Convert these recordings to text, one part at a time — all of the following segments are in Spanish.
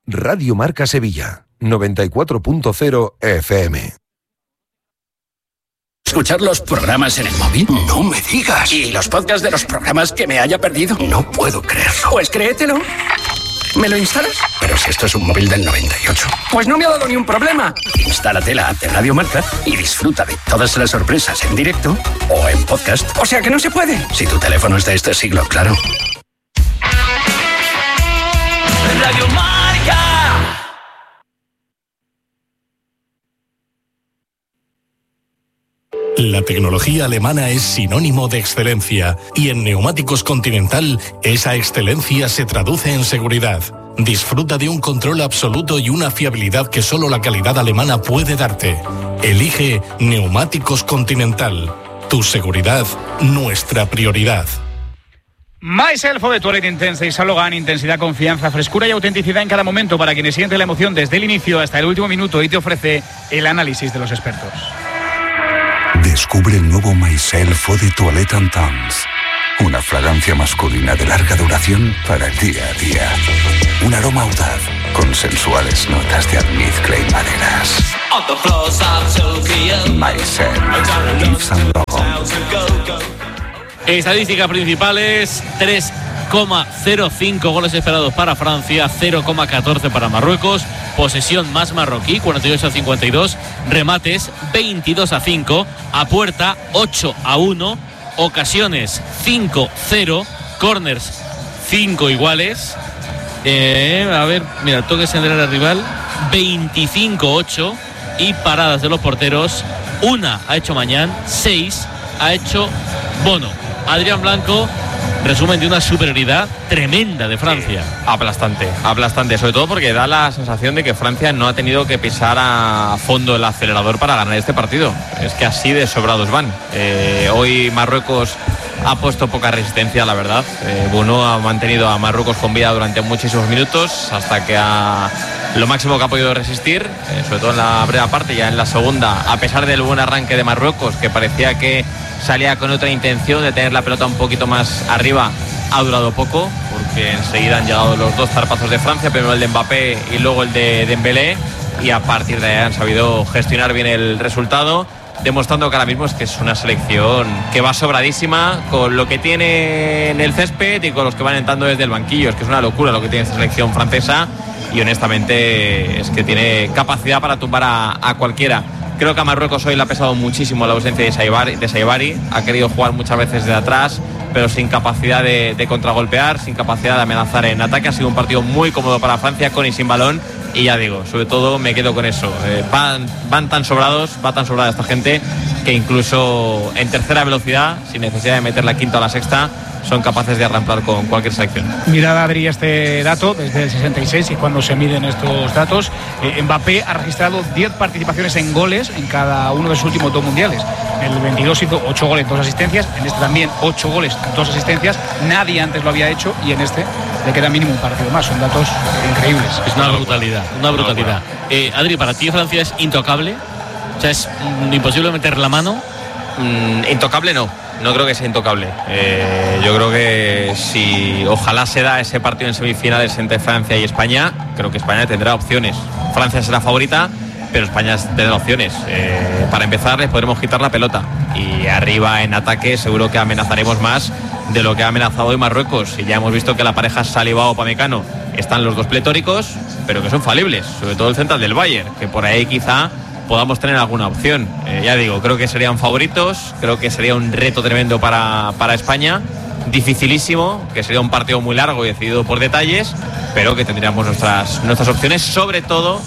Radio Marca Sevilla, 94.0 FM. ¿Escuchar los programas en el móvil? No me digas. ¿Y los podcasts de los programas que me haya perdido? No puedo creerlo. Pues créetelo. ¿Me lo instalas? Pero si esto es un móvil del 98. Pues no me ha dado ni un problema. Instálate la app de Radio Marca y disfruta de todas las sorpresas en directo o en podcast. O sea que no se puede. Si tu teléfono es de este siglo, claro. Radio Marca. La tecnología alemana es sinónimo de excelencia y en Neumáticos Continental esa excelencia se traduce en seguridad. Disfruta de un control absoluto y una fiabilidad que solo la calidad alemana puede darte. Elige Neumáticos Continental. Tu seguridad, nuestra prioridad. Myself de Toilette Intense y Salogan, intensidad, confianza, frescura y autenticidad en cada momento para quienes sienten la emoción desde el inicio hasta el último minuto y te ofrece el análisis de los expertos. Descubre el nuevo Myself de Toilette Intense. Una fragancia masculina de larga duración para el día a día. Un aroma audaz con sensuales notas de almizcle y maderas. Myself, Yves Saint Laurent. Estadísticas principales: 3,05 goles esperados para Francia, 0,14 para Marruecos. Posesión más marroquí, 48-52. Remates, 22-5. A puerta, 8-1. Ocasiones, 5-0. Corners, 5 iguales. A ver, mira, toques en el rival, 25-8. Y paradas de los porteros, 1 ha hecho Mañán, 6 ha hecho Bono. Adrián Blanco, resumen de una superioridad tremenda de Francia. Aplastante, sobre todo porque da la sensación de que Francia no ha tenido que pisar a fondo el acelerador para ganar este partido. Es que así de sobrados van. Hoy Marruecos ha puesto poca resistencia, la verdad. Bono ha mantenido a Marruecos con vida durante muchísimos minutos, hasta que lo máximo que ha podido resistir, sobre todo en la primera parte. Ya en la segunda, a pesar del buen arranque de Marruecos, que parecía que salía con otra intención de tener la pelota un poquito más arriba, ha durado poco, porque enseguida han llegado los dos zarpazos de Francia, primero el de Mbappé y luego el de Dembélé, y a partir de ahí han sabido gestionar bien el resultado, demostrando que ahora mismo es una selección que va sobradísima con lo que tiene en el césped y con los que van entrando desde el banquillo. Es que es una locura lo que tiene esta selección francesa, y honestamente es que tiene capacidad para tumbar a cualquiera. Creo que a Marruecos hoy le ha pesado muchísimo la ausencia de Saibari. Ha querido jugar muchas veces de atrás, pero sin capacidad de contragolpear, sin capacidad de amenazar en ataque. Ha sido un partido muy cómodo para Francia, con y sin balón. Y ya digo, sobre todo me quedo con eso. Va tan sobrada esta gente, que incluso en tercera velocidad, sin necesidad de meter la quinta o la sexta, son capaces de arrancar con cualquier selección. Mirad, Adri, este dato desde el 66, y cuando se miden estos datos, Mbappé ha registrado 10 participaciones en goles en cada uno de sus últimos 2 mundiales. En el 22 hizo 8 goles, 2 asistencias. En este también 8 goles, 2 asistencias. Nadie antes lo había hecho, y en este le queda mínimo un partido más. Son datos increíbles. Es una brutalidad. Adri, ¿para ti Francia es intocable? O sea, ¿es imposible meter la mano? Intocable no creo que sea intocable. Yo creo que si ojalá se da ese partido en semifinales entre Francia y España, creo que España tendrá opciones. Francia será favorita, pero España tendrá opciones. Para empezar, les podremos quitar la pelota, y arriba en ataque seguro que amenazaremos más de lo que ha amenazado hoy Marruecos. Y ya hemos visto que la pareja Salivao-Upamecano están los dos pletóricos, pero que son falibles, sobre todo el central del Bayern, que por ahí quizá podamos tener alguna opción. Ya digo, creo que serían favoritos, creo que sería un reto tremendo para España, dificilísimo, que sería un partido muy largo y decidido por detalles, pero que tendríamos nuestras opciones, sobre todo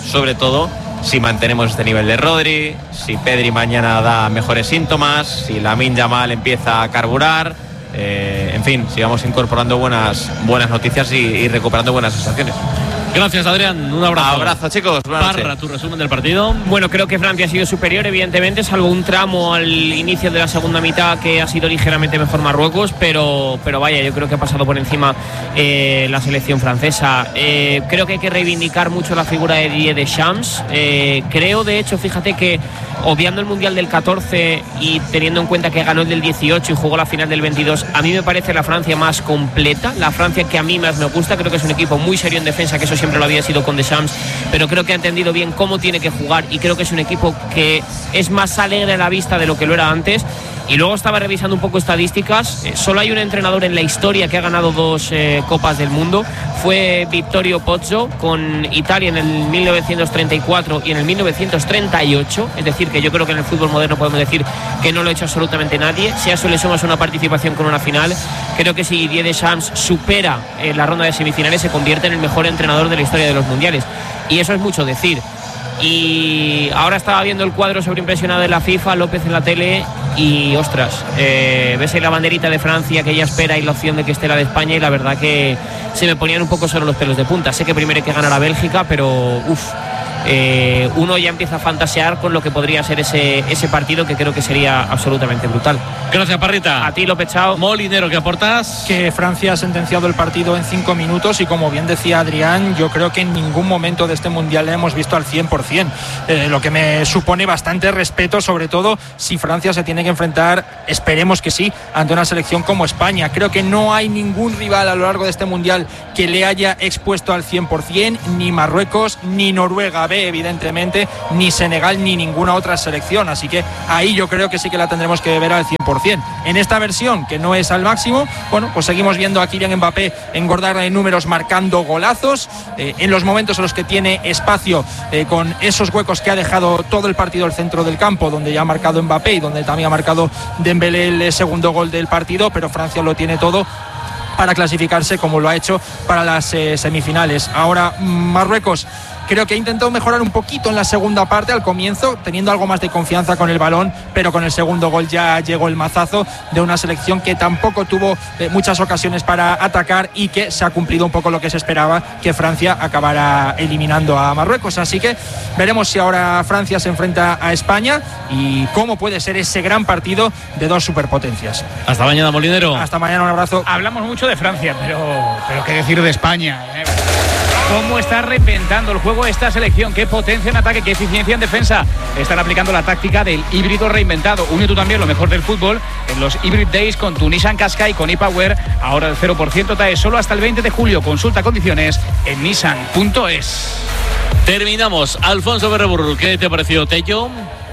si mantenemos este nivel de Rodri, si Pedri mañana da mejores síntomas, si Lamine Yamal empieza a carburar, en fin, sigamos incorporando buenas noticias y recuperando buenas sensaciones. Gracias, Adrián. Un abrazo. Abrazo, chicos. Parra, tu resumen del partido. Bueno, creo que Francia ha sido superior, evidentemente, salvo un tramo al inicio de la segunda mitad que ha sido ligeramente mejor Marruecos, pero vaya, yo creo que ha pasado por encima la selección francesa. Creo que hay que reivindicar mucho la figura de Didier Deschamps. Creo, de hecho, fíjate que obviando el Mundial del 14 y teniendo en cuenta que ganó el del 18 y jugó la final del 22, a mí me parece la Francia más completa, la Francia que a mí más me gusta. Creo que es un equipo muy serio en defensa, que eso sí siempre lo había sido con Deschamps, pero creo que ha entendido bien cómo tiene que jugar y creo que es un equipo que es más alegre a la vista de lo que lo era antes. Y luego estaba revisando un poco estadísticas. Solo hay un entrenador en la historia que ha ganado 2 Copas del Mundo. Fue Vittorio Pozzo con Italia en el 1934 y en el 1938. Es decir, que yo creo que en el fútbol moderno podemos decir que no lo ha hecho absolutamente nadie. Si a eso le sumas una participación con una final, creo que si Didier Deschamps supera la ronda de semifinales, se convierte en el mejor entrenador de la historia de los mundiales. Y eso es mucho decir. Y ahora estaba viendo el cuadro sobreimpresionado de la FIFA, López en la tele, y ostras, ves ahí la banderita de Francia que ella espera y la opción de que esté la de España, y la verdad que se me ponían un poco solo los pelos de punta. Sé que primero hay que ganar a Bélgica, pero uno ya empieza a fantasear con lo que podría ser ese partido, que creo que sería absolutamente brutal. Gracias, Parrita. A ti, López, chao. Molinero, ¿qué aportas? Que Francia ha sentenciado el partido en 5 minutos y, como bien decía Adrián, yo creo que en ningún momento de este mundial le hemos visto al 100%, lo que me supone bastante respeto, sobre todo si Francia se tiene que enfrentar, esperemos que sí, ante una selección como España. Creo que no hay ningún rival a lo largo de este mundial que le haya expuesto al 100%, ni Marruecos, ni Noruega B, evidentemente, ni Senegal, ni ninguna otra selección, así que ahí yo creo que sí que la tendremos que ver al 100%. En esta versión, que no es al máximo, bueno, pues seguimos viendo a Kylian Mbappé engordar en números, marcando golazos, en los momentos en los que tiene espacio, con esos huecos que ha dejado todo el partido al centro del campo, donde ya ha marcado Mbappé y donde también ha marcado Dembélé el segundo gol del partido, pero Francia lo tiene todo para clasificarse, como lo ha hecho para las semifinales. Ahora Marruecos creo que ha intentado mejorar un poquito en la segunda parte, al comienzo teniendo algo más de confianza con el balón, pero con el segundo gol ya llegó el mazazo de una selección que tampoco tuvo muchas ocasiones para atacar y que se ha cumplido un poco lo que se esperaba, que Francia acabara eliminando a Marruecos. Así que veremos si ahora Francia se enfrenta a España y cómo puede ser ese gran partido de 2 superpotencias. Hasta mañana, Molinero. Hasta mañana, un abrazo. Hablamos mucho de Francia, pero qué decir de España, ¿eh? ¿Cómo está reinventando el juego esta selección? ¿Qué potencia en ataque, qué eficiencia en defensa? Están aplicando la táctica del híbrido reinventado. Une tú también lo mejor del fútbol en los Hybrid Days con tu Nissan Qashqai con ePower. Ahora el 0% TAE solo hasta el 20 de julio. Consulta condiciones en nissan.es. Terminamos. Alfonso Berreburul, ¿qué te ha parecido, Tello?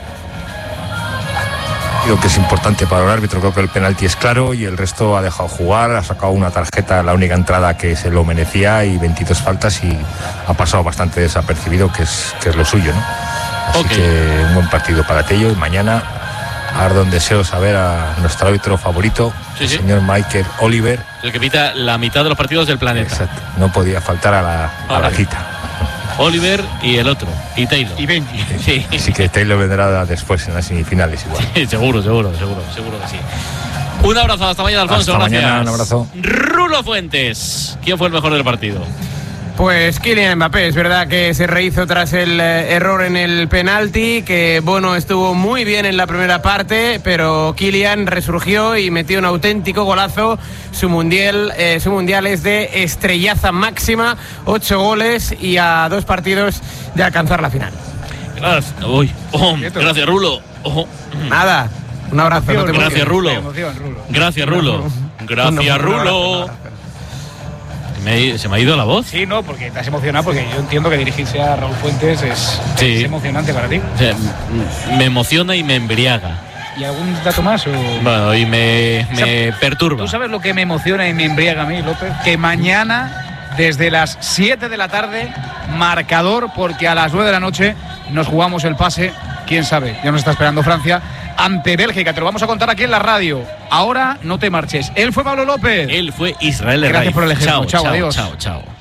Creo que es importante para el árbitro, creo que el penalti es claro y el resto ha dejado jugar, ha sacado una tarjeta, la única entrada que se lo merecía, y 22 faltas, y ha pasado bastante desapercibido, que es lo suyo, ¿no? Así que un buen partido para Tello, y mañana ardo en deseo saber a nuestro árbitro favorito, el señor Michael Oliver. El que pita la mitad de los partidos del planeta. Exacto, no podía faltar a la cita. Oliver y el otro, y Taylor. Y Benji. Sí. Así que Taylor vendrá después en las semifinales igual. Sí, seguro que sí. Un abrazo, hasta mañana, Alfonso. Hasta gracias. Mañana, un abrazo. Rulo Fuentes, ¿quién fue el mejor del partido? Pues Kylian Mbappé, es verdad que se rehizo tras el error en el penalti, que Bono estuvo muy bien en la primera parte, pero Kylian resurgió y metió un auténtico golazo. Su mundial es de estrellaza máxima, 8 goles y a 2 partidos de alcanzar la final. Gracias, Rulo. Nada, un abrazo. No te gracias, Rulo. Gracias, Rulo. Gracias, Rulo. ¿Se me ha ido la voz? Sí, no, porque te has emocionado, porque yo entiendo que dirigirse a Raúl Fuentes es emocionante para ti. O sea, me emociona y me embriaga. ¿Y algún dato más? Bueno, y me perturba. ¿Tú sabes lo que me emociona y me embriaga a mí, López? Que mañana, desde las 7 de la tarde, marcador, porque a las 9 de la noche nos jugamos el pase, quién sabe, ya nos está esperando Francia, ante Bélgica. Te lo vamos a contar aquí en la radio. Ahora no te marches. Él fue Pablo López. Él fue Israel Herraiz. Gracias por el ejemplo. Chao, adiós. Chao.